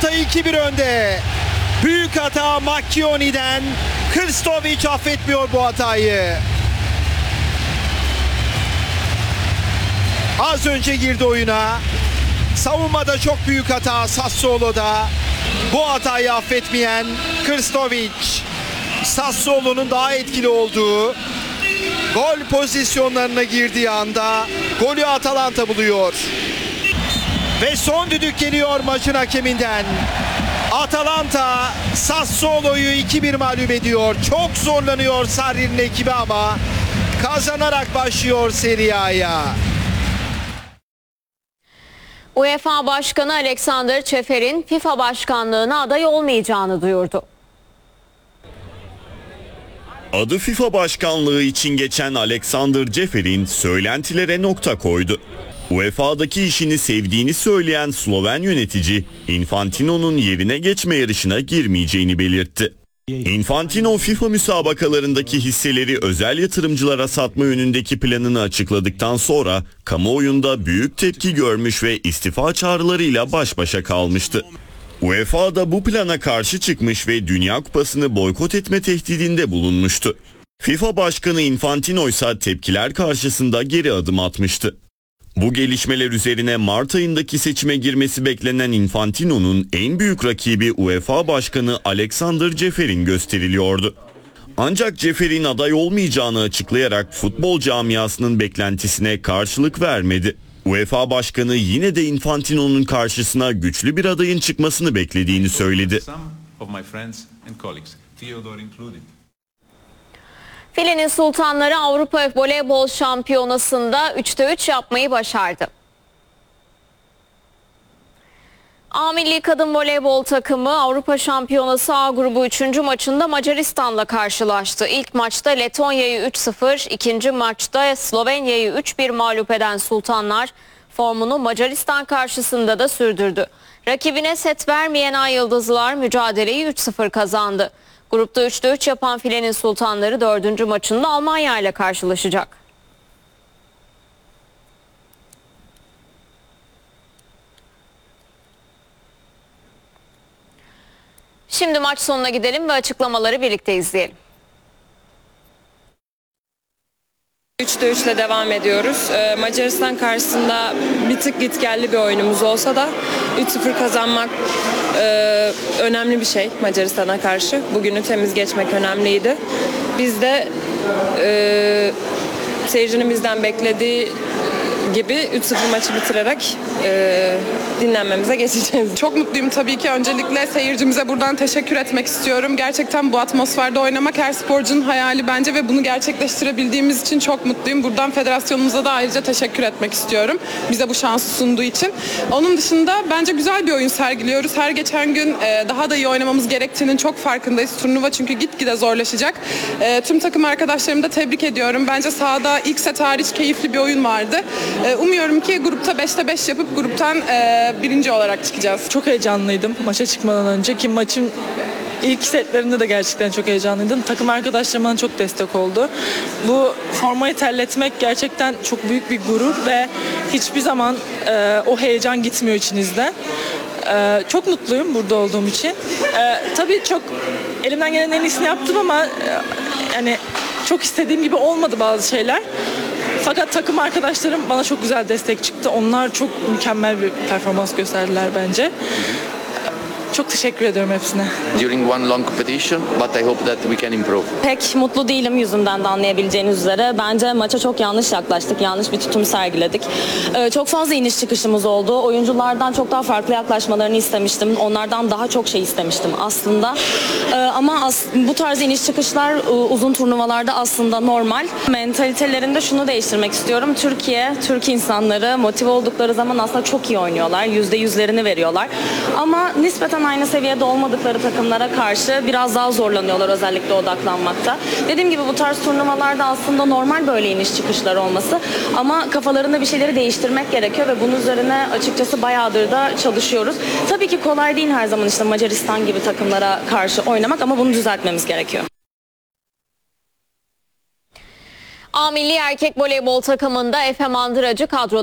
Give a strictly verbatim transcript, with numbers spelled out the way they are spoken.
Atalanta iki bir önde. Büyük hata Macchioni'den. Krstovic affetmiyor bu hatayı. Az önce girdi oyuna. Savunmada çok büyük hata Sassuolo'da. Bu hatayı affetmeyen Krstovic. Sassuolo'nun daha etkili olduğu gol pozisyonlarına girdiği anda golü Atalanta buluyor. Ve son düdük geliyor maçın hakeminden. Atalanta Sassuolo'yu iki bir mağlup ediyor. Çok zorlanıyor Sarri'nin ekibi ama kazanarak başlıyor Serie A'ya. UEFA Başkanı Alexander Ceferin FIFA başkanlığına aday olmayacağını duyurdu. Adı FIFA başkanlığı için geçen Alexander Ceferin söylentilere nokta koydu. U E F A'daki işini sevdiğini söyleyen Sloven yönetici, Infantino'nun yerine geçme yarışına girmeyeceğini belirtti. Infantino, FIFA müsabakalarındaki hisseleri özel yatırımcılara satma yönündeki planını açıkladıktan sonra kamuoyunda büyük tepki görmüş ve istifa çağrılarıyla baş başa kalmıştı. U E F A da bu plana karşı çıkmış ve Dünya Kupası'nı boykot etme tehdidinde bulunmuştu. FIFA Başkanı Infantino ise tepkiler karşısında geri adım atmıştı. Bu gelişmeler üzerine Mart ayındaki seçime girmesi beklenen Infantino'nun en büyük rakibi UEFA Başkanı Alexander Ceferin gösteriliyordu. Ancak Ceferin aday olmayacağını açıklayarak futbol camiasının beklentisine karşılık vermedi. UEFA Başkanı yine de Infantino'nun karşısına güçlü bir adayın çıkmasını beklediğini söyledi. Filenin Sultanları Avrupa Voleybol Şampiyonası'nda üçte üç yapmayı başardı. A Milli Kadın Voleybol takımı Avrupa Şampiyonası A grubu üçüncü maçında Macaristan'la karşılaştı. İlk maçta Letonya'yı üç sıfır, ikinci maçta Slovenya'yı üç bir mağlup eden Sultanlar formunu Macaristan karşısında da sürdürdü. Rakibine set vermeyen Ay Yıldızlılar mücadeleyi üç sıfır kazandı. Grupta üçte üç yapan Filenin Sultanları dördüncü maçında Almanya ile karşılaşacak. Şimdi maç sonuna gidelim ve açıklamaları birlikte izleyelim. üçte üç ile devam ediyoruz. Ee, Macaristan karşısında bir tık gitgelli bir oyunumuz olsa da üç sıfır kazanmak e, önemli bir şey Macaristan'a karşı. Bugünü temiz geçmek önemliydi. Biz de e, seyircinin bizden beklediği gibi üç sıfır maçı bitirerek e, dinlenmemize geçeceğiz. Çok mutluyum tabii ki. Öncelikle seyircimize buradan teşekkür etmek istiyorum. Gerçekten bu atmosferde oynamak her sporcunun hayali bence ve bunu gerçekleştirebildiğimiz için çok mutluyum. Buradan federasyonumuza da ayrıca teşekkür etmek istiyorum. Bize bu şansı sunduğu için. Onun dışında bence güzel bir oyun sergiliyoruz. Her geçen gün e, daha da iyi oynamamız gerektiğinin çok farkındayız. Turnuva çünkü gitgide zorlaşacak. E, tüm takım arkadaşlarımı da tebrik ediyorum. Bence sahada ilk set hariç keyifli bir oyun vardı. Umuyorum ki grupta beşte beş yapıp gruptan e, birinci olarak çıkacağız. Çok heyecanlıydım maça çıkmadan önce ki maçın ilk setlerinde de gerçekten çok heyecanlıydım. Takım arkadaşlarım bana çok destek oldu. Bu formayı terletmek gerçekten çok büyük bir gurur ve hiçbir zaman e, o heyecan gitmiyor içinizden. E, çok mutluyum burada olduğum için. E, tabii çok elimden gelen en iyisini yaptım ama e, yani çok istediğim gibi olmadı bazı şeyler. Fakat takım arkadaşlarım bana çok güzel destek çıktı. Onlar çok mükemmel bir performans gösterdiler bence. Çok teşekkür ediyorum hepsine. During one long competition, but I hope that we can improve. Pek mutlu değilim yüzümden de anlayabileceğiniz üzere. Bence maça çok yanlış yaklaştık, yanlış bir tutum sergiledik. Ee, çok fazla iniş çıkışımız oldu. Oyunculardan çok daha farklı yaklaşmalarını istemiştim. Onlardan daha çok şey istemiştim aslında. Ee, ama as bu tarz iniş çıkışlar uzun turnuvalarda aslında normal. Mentalitelerinde şunu değiştirmek istiyorum. Türkiye, Türk insanları motive oldukları zaman aslında çok iyi oynuyorlar. Yüzde yüzlerini veriyorlar. Ama nispeten aynı seviyede olmadıkları takımlara karşı biraz daha zorlanıyorlar özellikle odaklanmakta. Dediğim gibi bu tarz turnuvalarda aslında normal böyle iniş çıkışlar olması ama kafalarında bir şeyleri değiştirmek gerekiyor ve bunun üzerine açıkçası bayağıdır da çalışıyoruz. Tabii ki kolay değil her zaman işte Macaristan gibi takımlara karşı oynamak ama bunu düzeltmemiz gerekiyor. A Milli Erkek Voleybol takımında Efe Mandıracı kadroda.